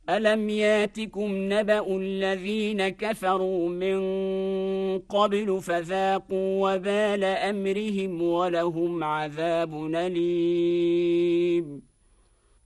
ألم ياتكم نبأ الذين كفروا من قبل فذاقوا وبال أمرهم ولهم عذاب أليم